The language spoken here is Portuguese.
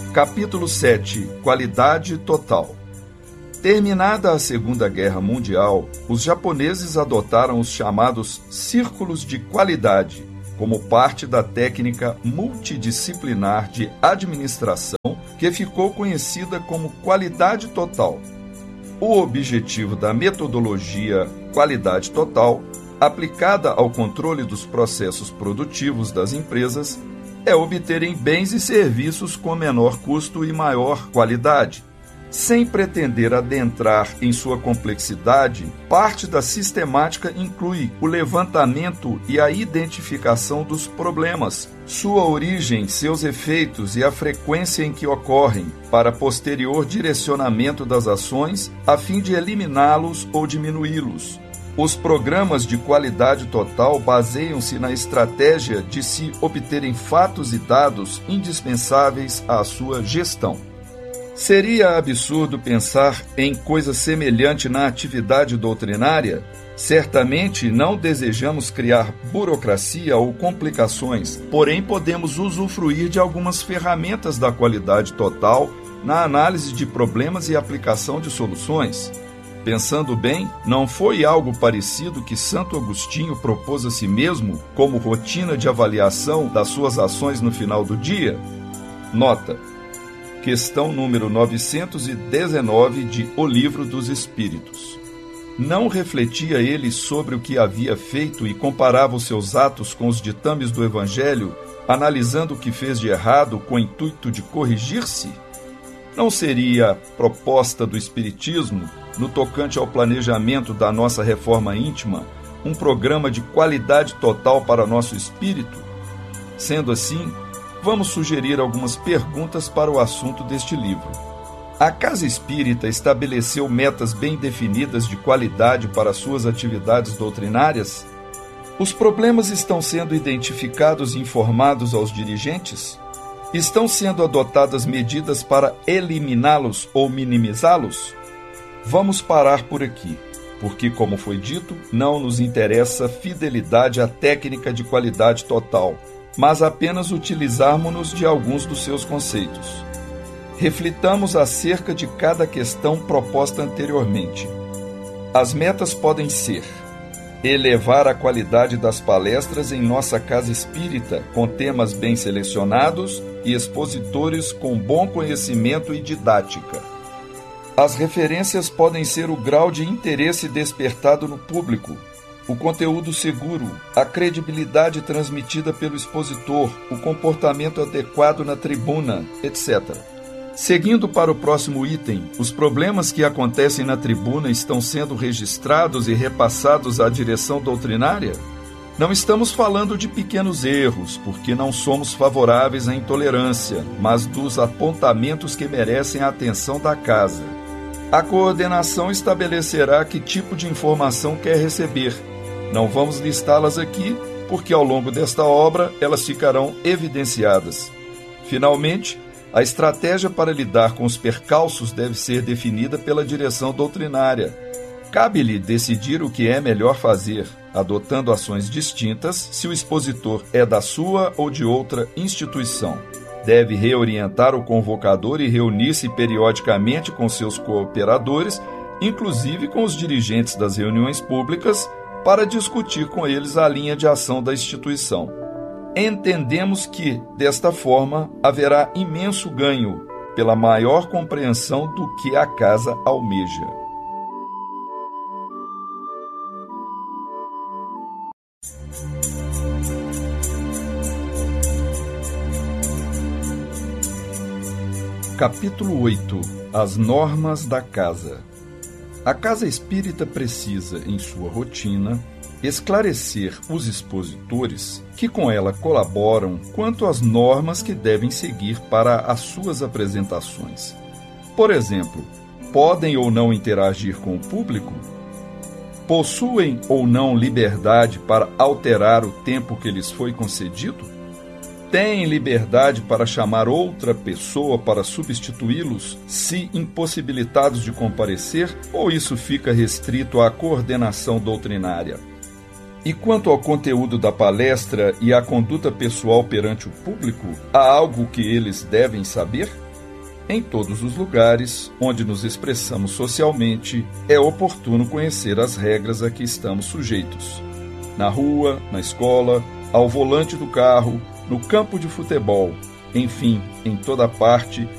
Capítulo 7. Qualidade total. Terminada a Segunda Guerra Mundial, os japoneses adotaram os chamados círculos de qualidade, como parte da técnica multidisciplinar de administração que ficou conhecida como qualidade total. O objetivo da metodologia qualidade total, aplicada ao controle dos processos produtivos das empresas, é obterem bens e serviços com menor custo e maior qualidade. Sem pretender adentrar em sua complexidade, parte da sistemática inclui o levantamento e a identificação dos problemas, sua origem, seus efeitos e a frequência em que ocorrem, para posterior direcionamento das ações, a fim de eliminá-los ou diminuí-los. Os programas de qualidade total baseiam-se na estratégia de se obterem fatos e dados indispensáveis à sua gestão. Seria absurdo pensar em coisa semelhante na atividade doutrinária? Certamente não desejamos criar burocracia ou complicações, porém podemos usufruir de algumas ferramentas da qualidade total na análise de problemas e aplicação de soluções. Pensando bem, não foi algo parecido que Santo Agostinho propôs a si mesmo como rotina de avaliação das suas ações no final do dia? Nota: questão número 919 de O Livro dos Espíritos. Não refletia ele sobre o que havia feito e comparava os seus atos com os ditames do Evangelho, analisando o que fez de errado com o intuito de corrigir-se? Não seria proposta do Espiritismo, no tocante ao planejamento da nossa reforma íntima, um programa de qualidade total para nosso espírito? Sendo assim, vamos sugerir algumas perguntas para o assunto deste livro. A Casa Espírita estabeleceu metas bem definidas de qualidade para suas atividades doutrinárias? Os problemas estão sendo identificados e informados aos dirigentes? Estão sendo adotadas medidas para eliminá-los ou minimizá-los? Vamos parar por aqui, porque, como foi dito, não nos interessa fidelidade à técnica de qualidade total, mas apenas utilizarmos-nos de alguns dos seus conceitos. Reflitamos acerca de cada questão proposta anteriormente. As metas podem ser: elevar a qualidade das palestras em nossa casa espírita, com temas bem selecionados e expositores com bom conhecimento e didática. As referências podem ser o grau de interesse despertado no público, o conteúdo seguro, a credibilidade transmitida pelo expositor, o comportamento adequado na tribuna, etc. Seguindo para o próximo item, os problemas que acontecem na tribuna estão sendo registrados e repassados à direção doutrinária? Não estamos falando de pequenos erros, porque não somos favoráveis à intolerância, mas dos apontamentos que merecem a atenção da casa. A coordenação estabelecerá que tipo de informação quer receber. Não vamos listá-las aqui, porque ao longo desta obra elas ficarão evidenciadas. Finalmente, a estratégia para lidar com os percalços deve ser definida pela direção doutrinária. Cabe-lhe decidir o que é melhor fazer, adotando ações distintas se o expositor é da sua ou de outra instituição. Deve reorientar o convocador e reunir-se periodicamente com seus cooperadores, inclusive com os dirigentes das reuniões públicas, para discutir com eles a linha de ação da instituição. Entendemos que, desta forma, haverá imenso ganho pela maior compreensão do que a casa almeja. Capítulo 8. As normas da casa. A Casa Espírita precisa, em sua rotina, esclarecer os expositores que com ela colaboram quanto às normas que devem seguir para as suas apresentações. Por exemplo, podem ou não interagir com o público? Possuem ou não liberdade para alterar o tempo que lhes foi concedido? Têm liberdade para chamar outra pessoa para substituí-los, se impossibilitados de comparecer, ou isso fica restrito à coordenação doutrinária? E quanto ao conteúdo da palestra e à conduta pessoal perante o público, há algo que eles devem saber? Em todos os lugares onde nos expressamos socialmente, é oportuno conhecer as regras a que estamos sujeitos. Na rua, na escola, ao volante do carro, no campo de futebol, enfim, em toda parte,